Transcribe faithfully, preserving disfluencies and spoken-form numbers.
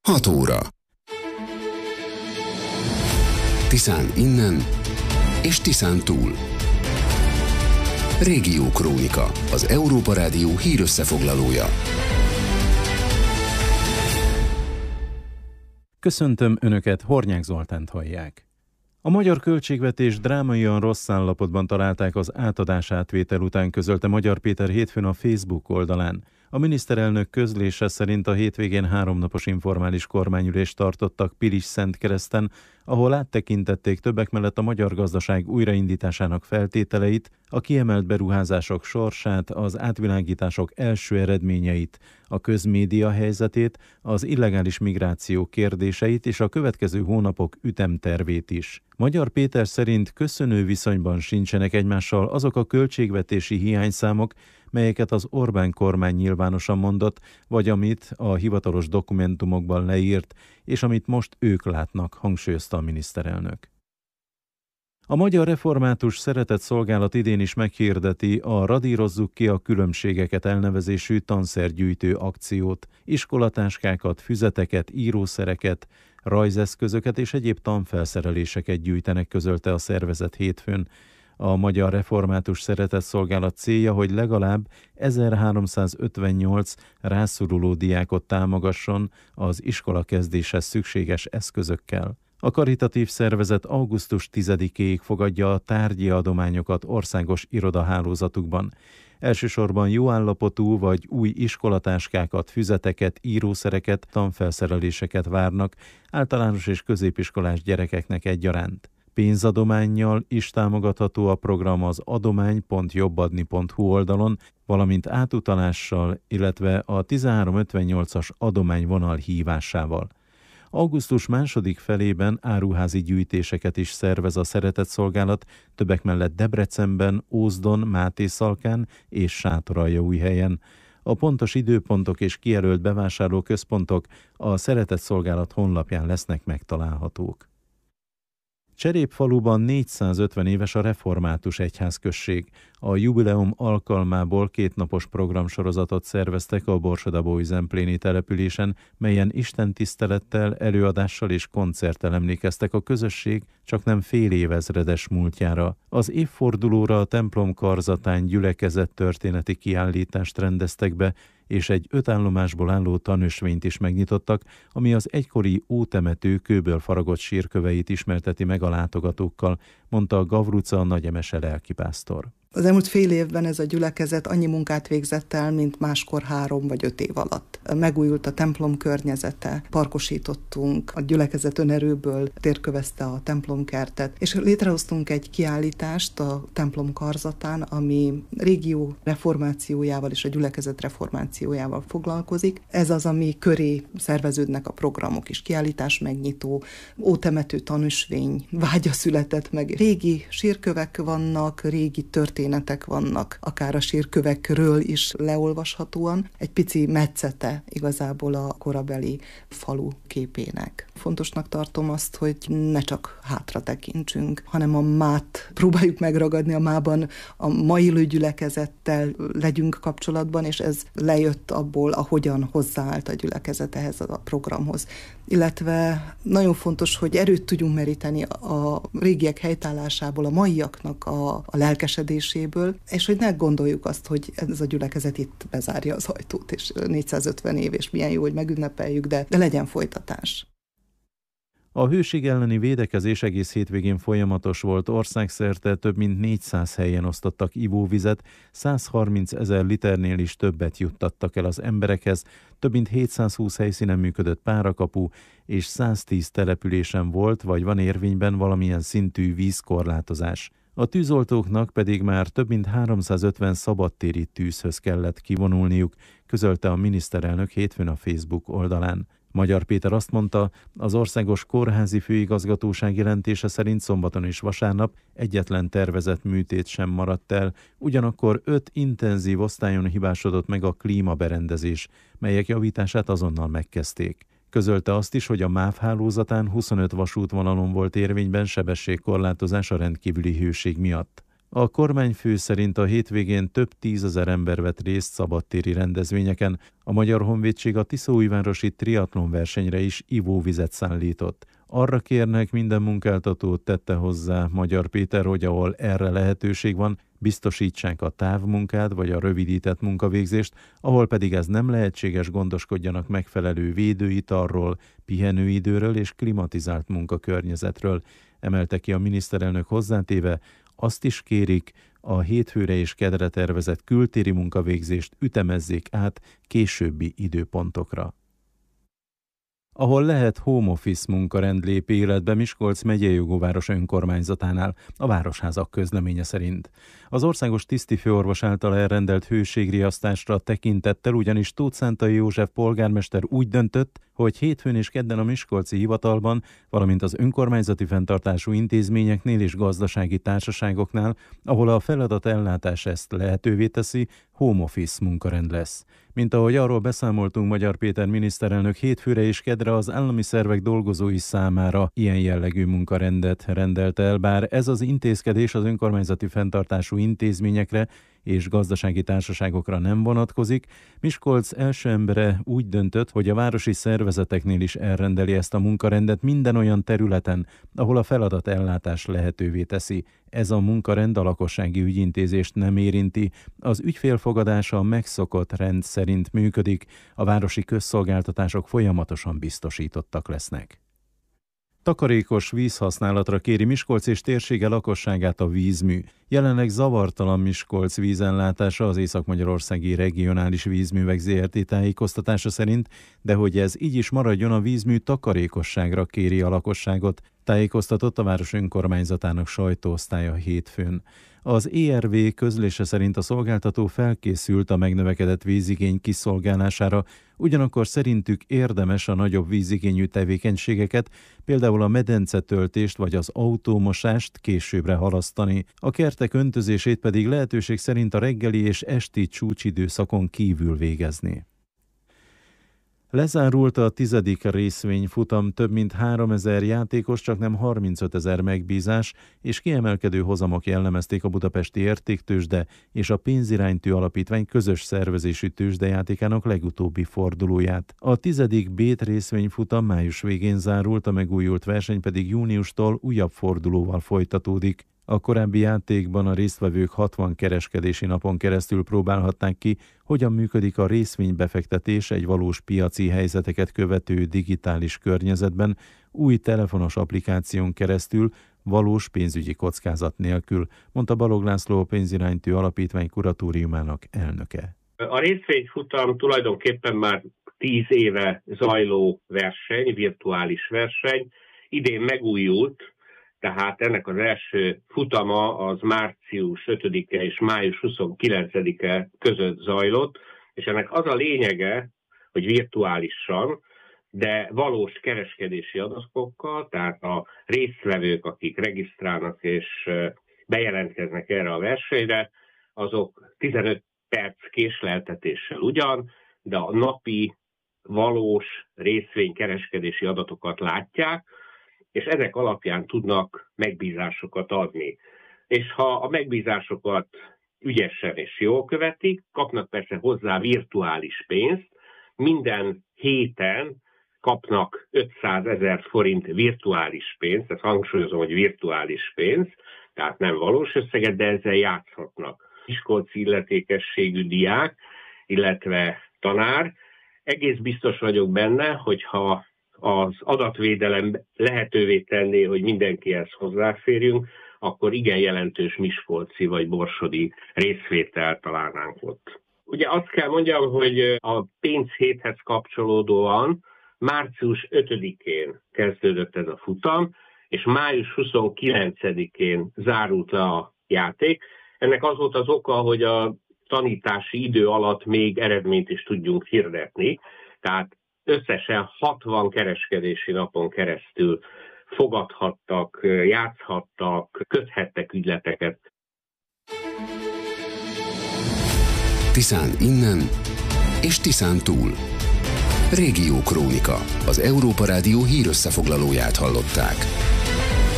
hat óra. Tiszán innen és Tiszán túl. Régiókrónika, az Európa Rádió hírösszefoglalója. Köszöntöm Önöket, Hornyák Zoltánt hallják. A magyar költségvetés drámaian rossz állapotban találták az átadás-átvétel után, közölte Magyar Péter hétfőn a Facebook oldalán. A miniszterelnök közlése szerint a hétvégén háromnapos informális kormányülést tartottak Pilis-Szentkereszten, ahol áttekintették többek mellett a magyar gazdaság újraindításának feltételeit, a kiemelt beruházások sorsát, az átvilágítások első eredményeit, a közmédia helyzetét, az illegális migráció kérdéseit és a következő hónapok ütemtervét is. Magyar Péter szerint köszönő viszonyban sincsenek egymással azok a költségvetési hiányszámok, melyeket az Orbán kormány nyilvánosan mondott, vagy amit a hivatalos dokumentumokban leírt, és amit most ők látnak, hangsúlyozta a miniszterelnök. A Magyar Református Szeretett Szolgálat idén is meghirdeti a Radírozzuk ki a különbségeket elnevezésű tanszergyűjtő akciót. Iskolatáskákat, füzeteket, írószereket, rajzeszközöket és egyéb tanfelszereléseket gyűjtenek, közölte a szervezet hétfőn. A Magyar Református Szeretett Szolgálat célja, hogy legalább ezerháromszázötvennyolc rászoruló diákot támogasson az iskola kezdéshez szükséges eszközökkel. A karitatív szervezet augusztus tizedikéig fogadja a tárgyi adományokat országos irodahálózatukban. Elsősorban jó állapotú vagy új iskolatáskákat, füzeteket, írószereket, tanfelszereléseket várnak általános és középiskolás gyerekeknek egyaránt. Pénzadománnyal is támogatható a program az adomány pont jobbadni pont hu oldalon, valamint átutalással, illetve a ezerháromszázötvennyolcas adományvonal hívásával. Augusztus második felében áruházi gyűjtéseket is szervez a Szeretett Szolgálat, többek mellett Debrecenben, Ózdon, Mátészalkán és Sátoraljaújhelyen. A pontos időpontok és kijelölt bevásárlóközpontok a Szeretett Szolgálat honlapján lesznek megtalálhatók. Cserépfaluban négyszázötven éves a református egyházközség. A jubileum alkalmából kétnapos programsorozatot szerveztek a Borsodabói Zempléni településen, melyen istentisztelettel, előadással és koncerttel emlékeztek a közösség csaknem fél évezredes múltjára. Az évfordulóra a templom karzatán gyülekezet történeti kiállítást rendeztek be, és egy öt állomásból álló tanösvényt is megnyitottak, ami az egykori ótemető kőből faragott sírköveit ismerteti meg a látogatókkal, mondta a Gavruca nagyemese lelkipásztor. Az elmúlt fél évben ez a gyülekezet annyi munkát végzett el, mint máskor három vagy öt év alatt. Megújult a templom környezete, parkosítottunk, a gyülekezet önerőből térkövezte a templomkertet, és létrehoztunk egy kiállítást a templom karzatán, ami régió reformációjával és a gyülekezet reformációjával foglalkozik. Ez az, ami köré szerveződnek a programok is. Kiállítás megnyitó, ótemető tanúsvény, vágya született meg. Régi sírkövek vannak, régi történetek történetek vannak, akár a sírkövekről is leolvashatóan. Egy pici metszete igazából a korabeli falu képének. Fontosnak tartom azt, hogy ne csak hátra tekintsünk, hanem a mát próbáljuk megragadni, a mában a mai gyülekezettel legyünk kapcsolatban, és ez lejött abból, ahogyan hozzáállt a gyülekezet ehhez a programhoz. Illetve nagyon fontos, hogy erőt tudjunk meríteni a régiek helytállásából, a maiaknak a, a lelkesedéséből, és hogy ne gondoljuk azt, hogy ez a gyülekezet itt bezárja az ajtót, és négyszázötven év, és milyen jó, hogy megünnepeljük, de, de legyen folytatás. A hőség elleni védekezés egész hétvégén folyamatos volt, országszerte több mint négyszáz helyen osztottak ivóvizet, százharminc ezer liternél is többet juttattak el az emberekhez, több mint hétszázhúsz helyszínen működött párakapu, és száztíz településen volt vagy van érvényben valamilyen szintű vízkorlátozás. A tűzoltóknak pedig már több mint háromszázötven szabadtéri tűzhöz kellett kivonulniuk, közölte a miniszterelnök hétfőn a Facebook oldalán. Magyar Péter azt mondta, az Országos Kórházi Főigazgatóság jelentése szerint szombaton és vasárnap egyetlen tervezett műtét sem maradt el, ugyanakkor öt intenzív osztályon hibásodott meg a klímaberendezés, melyek javítását azonnal megkezdték. Közölte azt is, hogy a MÁV hálózatán huszonöt vasútvonalon volt érvényben sebességkorlátozás a rendkívüli hőség miatt. A kormányfő szerint a hétvégén több tízezer ember vett részt szabadtéri rendezvényeken. A Magyar Honvédség a tiszaújvárosi triatlon versenyre is ivóvizet szállított. Arra kérnek minden munkáltatót, tette hozzá Magyar Péter, hogy ahol erre lehetőség van, biztosítsák a távmunkát vagy a rövidített munkavégzést, ahol pedig ez nem lehetséges, gondoskodjanak megfelelő védőitalról, pihenőidőről és klimatizált munkakörnyezetről, emelte ki a miniszterelnök, hozzátéve, azt is kérik, a hétfőre és kedre tervezett kültéri munkavégzést ütemezzék át későbbi időpontokra. Ahol lehet, home office munkarend lép életbe Miskolc megyei jogóváros önkormányzatánál, a Városházak közleménye szerint. Az országos tisztifőorvos által elrendelt hőségriasztásra tekintettel ugyanis Tóth Szántai József polgármester úgy döntött, hogy hétfőn és kedden a miskolci hivatalban, valamint az önkormányzati fenntartású intézményeknél és gazdasági társaságoknál, ahol a feladatellátás ezt lehetővé teszi, home office munkarend lesz. Mint ahogy arról beszámoltunk, Magyar Péter miniszterelnök, hétfőre és kedre az állami szervek dolgozói számára ilyen jellegű munkarendet rendelt el, bár ez az intézkedés az önkormányzati fenntartású intézményekre és gazdasági társaságokra nem vonatkozik. Miskolc első embere úgy döntött, hogy a városi szervezeteknél is elrendeli ezt a munkarendet minden olyan területen, ahol a feladatellátás lehetővé teszi. Ez a munkarend a lakossági ügyintézést nem érinti, az ügyfélfogadása a megszokott rend szerint működik, a városi közszolgáltatások folyamatosan biztosítottak lesznek. Takarékos vízhasználatra kéri Miskolc és térsége lakosságát a vízmű. Jelenleg zavartalan Miskolc vízellátása az Észak-Magyarországi Regionális Vízművek zé er té tájékoztatása szerint, de hogy ez így is maradjon, a vízmű takarékosságra kéri a lakosságot, tájékoztatott a város önkormányzatának sajtóosztálya hétfőn. Az é er vé közlése szerint a szolgáltató felkészült a megnövekedett vízigény kiszolgálására, ugyanakkor szerintük érdemes a nagyobb vízigényű tevékenységeket, például a medencetöltést vagy az autómosást későbbre halasztani, a kertek öntözését pedig lehetőség szerint a reggeli és esti csúcsidőszakon kívül végezni. Lezárult a tizedik részvényfutam, több mint háromezer játékos, csaknem harmincötezer megbízás és kiemelkedő hozamok jellemezték a Budapesti Értéktőzsde és a Pénziránytű Alapítvány közös szervezésű tőzsdejátékának legutóbbi fordulóját. A tizedik Bét részvényfutam május végén zárult, a megújult verseny pedig júniustól újabb fordulóval folytatódik. A korábbi játékban a résztvevők hatvan kereskedési napon keresztül próbálhatták ki, hogyan működik a részvénybefektetés egy valós piaci helyzeteket követő digitális környezetben, új telefonos applikáción keresztül, valós pénzügyi kockázat nélkül, mondta Balogh László, a Pénziránytű Alapítvány kuratóriumának elnöke. A részvényfutam tulajdonképpen már tíz éve zajló verseny, virtuális verseny, idén megújult. Tehát ennek az első futama az március ötödike és május huszonkilencedike között zajlott, és ennek az a lényege, hogy virtuálisan, de valós kereskedési adatokkal, tehát a résztvevők, akik regisztrálnak és bejelentkeznek erre a versenyre, azok tizenöt perc késleltetéssel ugyan, de a napi valós részvénykereskedési adatokat látják, és ezek alapján tudnak megbízásokat adni. És ha a megbízásokat ügyesen és jól követik, kapnak persze hozzá virtuális pénzt, minden héten kapnak ötszázezer forint virtuális pénzt, ezt hangsúlyozom, hogy virtuális pénz, tehát nem valós összeget, de ezzel játszhatnak. Miskolci illetékességű diák, illetve tanár. Egész biztos vagyok benne, hogyha az adatvédelem lehetővé tenné, hogy mindenkihez hozzáférjünk, akkor igen jelentős miskolci vagy borsodi részvételt találnánk ott. Ugye azt kell mondjam, hogy a pénzhéthez kapcsolódóan március ötödikén kezdődött ez a futam, és május huszonkilencedikén zárult le a játék. Ennek az volt az oka, hogy a tanítási idő alatt még eredményt is tudjunk hirdetni, tehát összesen hatvan kereskedési napon keresztül fogadhattak, játszhattak, köthettek ügyleteket. Tiszán innen és Tiszán túl. Régió Krónika. Az Európa Rádió hírösszefoglalóját hallották.